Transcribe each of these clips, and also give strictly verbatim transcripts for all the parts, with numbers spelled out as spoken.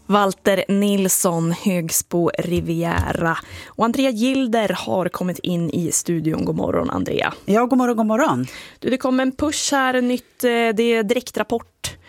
Walter Nilsson, Högsbo Riviera. Och Andrea Gilder har kommit in i studion. God morgon, Andrea. Ja, god morgon, god morgon. Du, det kom en push här, nytt, det är direktrapport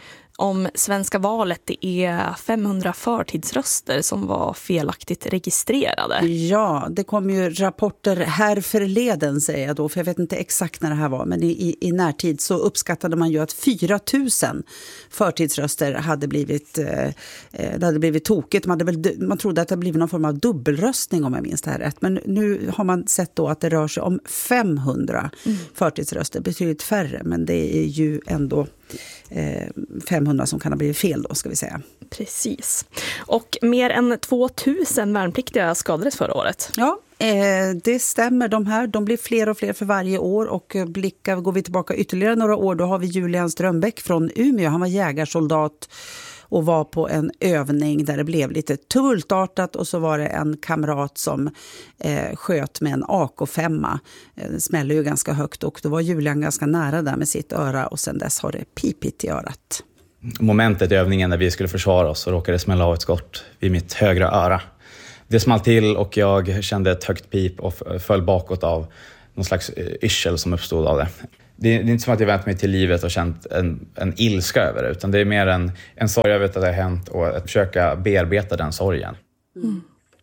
om svenska valet. Det är femhundra förtidsröster som var felaktigt registrerade. Ja, det kom ju rapporter här förleden, säger jag då, för jag vet inte exakt när det här var, men i, i, i närtid så uppskattade man ju att fyra tusen förtidsröster hade blivit, eh, det hade blivit tokigt. Man, hade väl, man trodde att det hade blivit någon form av dubbelröstning, om jag minns det här rätt. Men nu har man sett då att det rör sig om femhundra mm. förtidsröster, betydligt färre, men det är ju ändå eh, femhundra som kan ha blivit fel då, ska vi säga. Precis. Och mer än tvåtusen värnpliktiga skadades förra året. Ja, eh, det stämmer. De här, de blir fler och fler för varje år, och blickar, går vi tillbaka ytterligare några år, då har vi Julian Strömbäck från Umeå. Han var jägarsoldat och var på en övning där det blev lite tumultartat, och så var det en kamrat som eh, sköt med en A K fem. Det smällde ju ganska högt, och då var Julian ganska nära där med sitt öra, och sen dess har det pipit i örat. Momentet i övningen när vi skulle försvara oss så råkade smälla av ett skott vid mitt högra öra. Det small till och jag kände ett högt pip och föll bakåt av någon slags yrsel som uppstod av det. Det är, det är inte som att jag vänt mig till livet och känt en, en ilska över det, utan det är mer en, en sorg över att det har hänt och att försöka bearbeta den sorgen. Mm.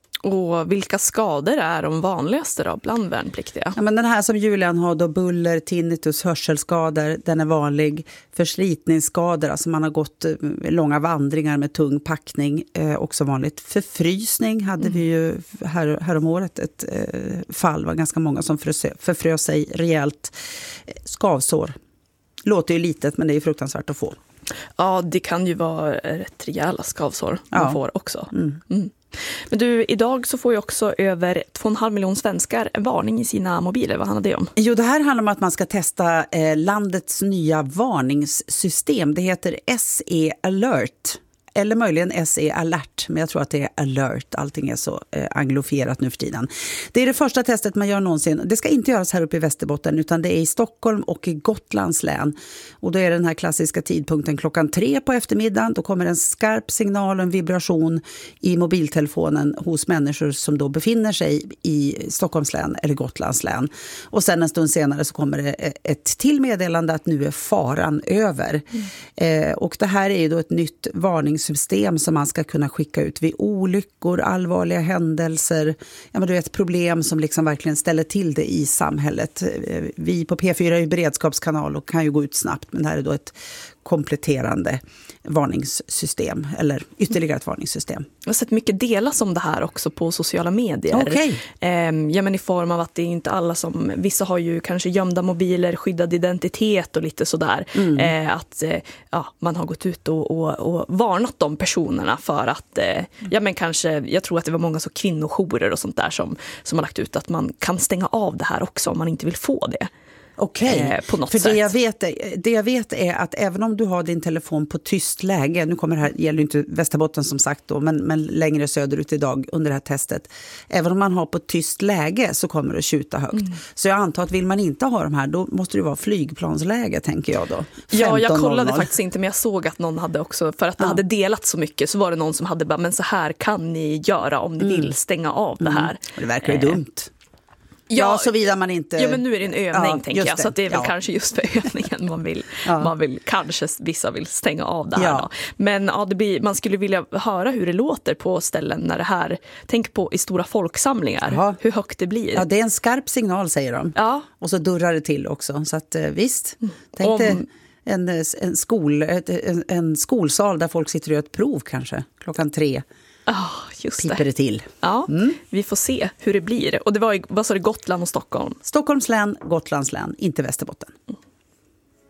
Och vilka skador är de vanligaste då bland värnpliktiga? Ja, men den här som Julian har då, buller, tinnitus, hörselskador, den är vanlig. Förslitningsskador, alltså man har gått långa vandringar med tung packning, eh, också vanligt. Förfrysning hade mm. vi ju här, här om året ett eh, fall, var ganska många som frös, förfrös sig rejält. Skavsår. Låter ju litet, men det är ju fruktansvärt att få. Ja, det kan ju vara rätt rejäla skavsår man ja. får också. Mm. Mm. Men du, idag så får ju också över två och en halv miljon svenskar en varning i sina mobiler. Vad handlar det om? Jo, det här handlar om att man ska testa eh, landets nya varningssystem. Det heter S E Alert. Eller möjligen S E Alert, men jag tror att det är alert. Allting är så eh, anglofierat nu för tiden. Det är det första testet man gör någonsin. Det ska inte göras här uppe i Västerbotten, utan det är i Stockholm och i Gotlands län. Och då är den här klassiska tidpunkten klockan tre på eftermiddagen. Då kommer en skarp signal och en vibration i mobiltelefonen hos människor som då befinner sig i Stockholms län eller Gotlands län. Och sen en stund senare så kommer det ett till meddelande att nu är faran över. Mm. Eh, och det här är ju då ett nytt varnings system som man ska kunna skicka ut vid olyckor, allvarliga händelser, ja, men du vet, problem som liksom verkligen ställer till det i samhället. Vi på P fyra är ju beredskapskanal och kan ju gå ut snabbt, men det här är då ett kompletterande varningssystem, eller ytterligare ett varningssystem. Jag har sett mycket delas om det här också på sociala medier. Okay. Ehm, ja, men i form av att det är inte alla som, vissa har ju kanske gömda mobiler, skyddad identitet och lite sådär. Mm. Ehm, att eh, ja, man har gått ut och, och, och varnat de personerna för att, eh, ja men kanske, jag tror att det var många så kvinnojourer och sånt där som, som har lagt ut att man kan stänga av det här också om man inte vill få det. Okej, eh, på något för sätt. Det jag, vet, det jag vet är att även om du har din telefon på tyst läge, nu kommer det här, gäller inte Västerbotten som sagt då, men, men längre söderut idag under det här testet, även om man har på tyst läge så kommer det att tjuta högt. Mm. Så jag antar att vill man inte ha de här, då måste det vara flygplansläge, tänker jag då. Ja, jag kollade faktiskt inte, men jag såg att någon hade också, för att det ja. hade delat så mycket, så var det någon som hade bara, men så här kan ni göra om ni mm. vill stänga av det här. Mm. Det verkar ju eh. dumt. Ja, såvida man inte... Ja, men nu är det en övning, ja, tänker jag. Så att det är väl ja. kanske just för övningen man vill, ja. man vill, kanske vissa vill stänga av det här. Ja. Då. Men ja, det blir, man skulle vilja höra hur det låter på ställen när det här, tänk på i stora folksamlingar, ja. hur högt det blir. Ja, det är en skarp signal, säger de. Ja. Och så durrar det till också, så att visst. Tänk Om... dig en, en, skol, en, en skolsal där folk sitter och gör ett prov kanske, klockan tre. Oh, just Piper det till. Ja, mm. vi får se hur det blir. Och det var, vad sa det, Gotland och Stockholm? Stockholms län, Gotlands län, inte Västerbotten. Mm.